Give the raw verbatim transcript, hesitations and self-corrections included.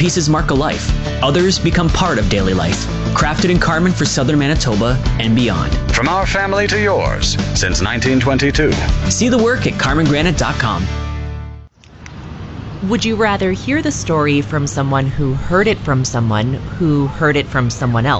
pieces mark a life. Others become part of daily life. Crafted in Carman for Southern Manitoba and beyond. From our family to yours since nineteen twenty-two. See the work at carman granite dot com. Would you rather hear the story from someone who heard it from someone who heard it from someone else?